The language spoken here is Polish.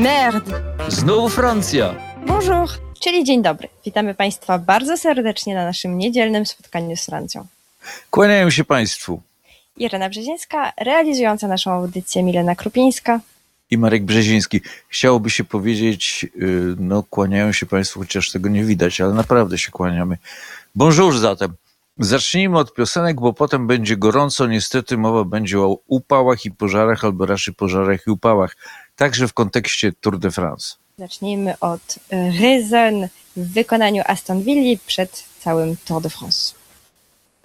Merde! Znowu Francja! Bonjour! Czyli dzień dobry. Witamy Państwa bardzo serdecznie na naszym niedzielnym spotkaniu z Francją. Kłaniają się Państwu. Irena Brzezińska, realizująca naszą audycję Milena Krupińska I Marek Brzeziński. Chciałoby się powiedzieć, kłaniają się Państwu, chociaż tego nie widać, ale naprawdę się kłaniamy. Bonjour zatem. Zacznijmy od piosenek, bo potem będzie gorąco. Niestety mowa będzie o upałach i pożarach, albo raczej pożarach i upałach. Także w kontekście Tour de France. Zacznijmy od Raison w wykonaniu Aston Villa przed całym Tour de France.